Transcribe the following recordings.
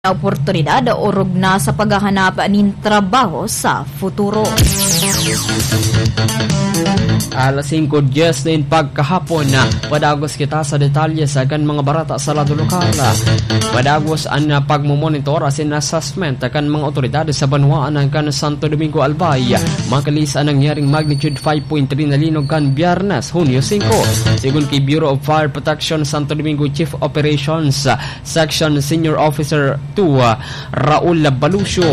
na oportunidad o urog na sa paghahanap ng trabaho sa futuro. Alas 5:10 din pagkahapon na padagos kita sa detalye sa kan mga barata sa lado lokal. Padagos ang pagmumonitor asin assessment kan mga otoridad sa banwaan ng kan Santo Domingo Albay. Makalis ang nangyaring magnitude 5.3 na linog kan Biyernes, Hunyo 5. Sigun kay Bureau of Fire Protection Santo Domingo Chief Operations Section Senior Officer 2 Raul Balucio,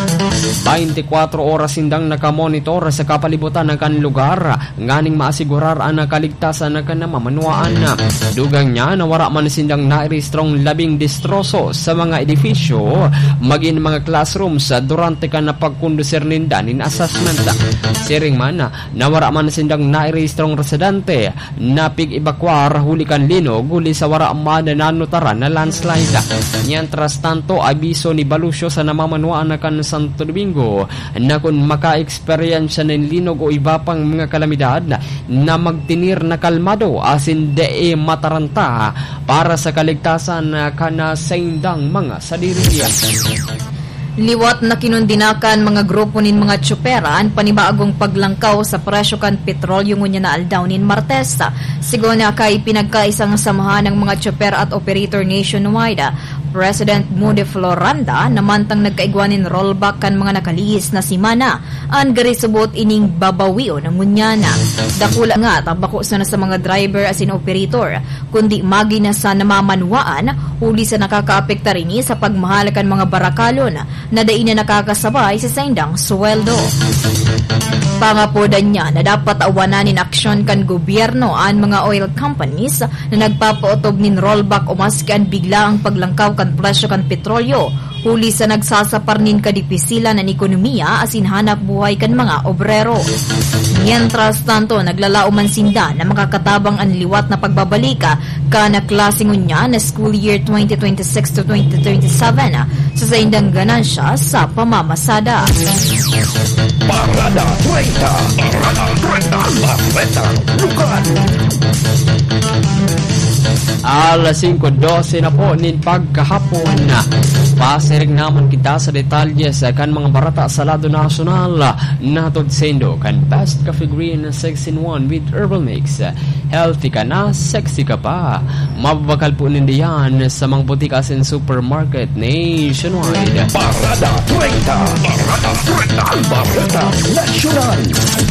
24 oras sindang nakamonitor sa kapalibutan ng kan lugar nganing maasigurar ang kaligtasan ng kanamamanuaan. Dugang niya na wala man sindang nairestrong labing distroso sa mga edifisyo maging mga classrooms durante ka na pagkondusir nindanin assessment. Siring man na wala man sindang nairestrong residente na pig-evacuar huli kan linog huli sa wala man na nanutaran na landslide. Mientras tanto, abiso ni Balucio sa namamanuaan na kan Santo Domingo na kung maka-experience ng linog o iba pang mga kalamidad na magtinir na kalmado asin de mataranta para sa kaligtasan kana sa indang mga sadiriya. Liwat na kinundinakan mga grupo nin mga tsuperan panibagong paglangkaw sa presyo kan petrolyo ngunya na aldaw nin Martes. Sigo na kay pinagkaisang samahan ng mga tsuper at operator nationwide. President Moody Floranda namantang nagkaigwanin rollback kan mga nakalihis na simana ang garisubot ining babawiyo ng ngunyana. Dakula nga tabako na sa mga driver asin operator kundi magi na sa namamanuaan huli sa nakakaapekta rini sa pagmahal kan mga barakalon na dai na nakakasabay sa saindang sweldo. Pangapodan niya na dapat awananin aksyon kan gobyerno ang mga oil companies na nagpapautob nin rollback o maski ang bigla ang paglangkaw kan presyo kan petrolyo huli sa nagsasaparnin kadipisilan ng ekonomiya asin hanap buhay kan mga obrero. Mientras tanto, naglalao man sinda na makakatabang ang liwat na pagbabalika kana klaseng unya na school year 2026 to 2027 sa saindang ganansya sa pamamasada. Parada 30, Parada 30, lugar. Alas 5:12 na po nin pagkahapon na pasirig naman kita sa detalye sa kan mga barata sa lado nasyonal natod sendo kan Best Coffee Green 6-in-1 with Herbal Mix. Healthy ka na, sexy ka pa. Mababakal po nindiyan sa mga butika sin supermarket nationwide. Parada 30, Parada 30, Parada Nasyonal.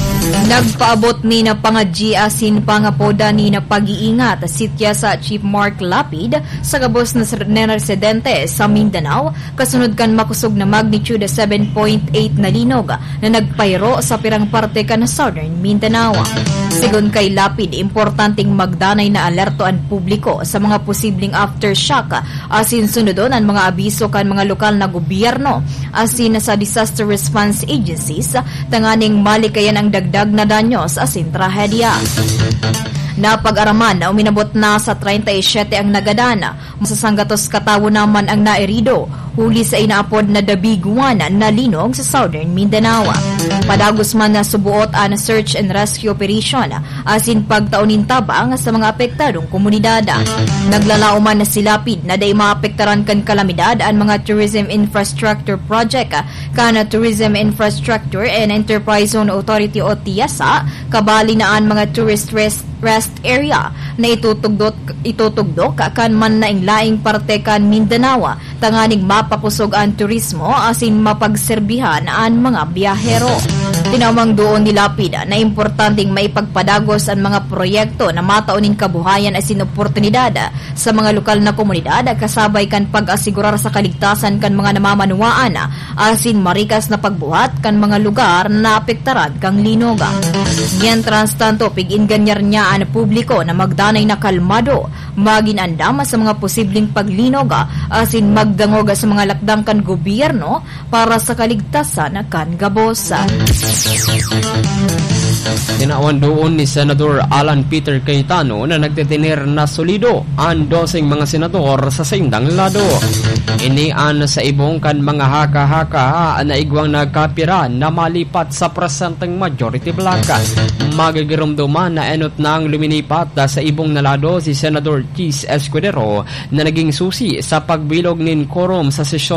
Nagpaabot ni na pangadji asin pangapoda ni na pag-iingat sitya sa Chief Mark Lapid sa gabos na residente sa Mindanao kasunod kan makusog na magnitude 7.8 na linog na nagpayro sa pirang parte kan Southern Mindanao. Sigon kay Lapid, importanteng magdanay na alerto ang publiko sa mga posibleng aftershock asin sunodon ang mga abiso kan mga lokal na gobyerno asin sa disaster response agencies tanganing malikayan ang dagdag na danyos asin trahedya. Napag-araman na uminabot na sa 37 ang nagadana. Masasanggatos katawo naman ang naerido huli sa inaapod na dabiguan na linog sa Southern Mindanao. Padagos man na subuot ang search and rescue operation asin pagtaunin tabang sa mga apektadong komunidad. Naglalao man na silapid na day maapektaran kan kalamidad ang mga tourism infrastructure project kana Tourism Infrastructure and Enterprise Zone Authority o TIASA kabali na ang mga tourist rest area na itutugdok kan man na inglaing parte kan Mindanao tanganing mapakusog ang turismo asin mapagserbihan ang mga biyahero. Tinawang doon ni Lapid na importanteng maipagpadagos ang mga proyekto na mataunin kabuhayan asin oportunidad sa mga lokal na komunidad kasabay kan pag-asigurar sa kaligtasan kan mga namamanuaan asin marikas na pagbuhat kan mga lugar na naapektaran kang linog. Mientras tanto, pig-inganyar niya ang publiko na magdanay na kalmado, maginandam sa mga posibleng paglinog asin magdangog sa mga lakdang kan gobyerno para sa kaligtasan kan gabos. Tinawan doon ni Senador Alan Peter Cayetano na nagtitinir na solido ang 12 mga senador sa saindang lado. Inian sa ibong kan mga haka-haka na igwang nagkapira na malipat sa presenteng majority block. Magigirumduman na enot nang luminipat sa ibong nalado si Senador Cheese Escudero na naging susi sa pagbilog nin quorum sa sesyon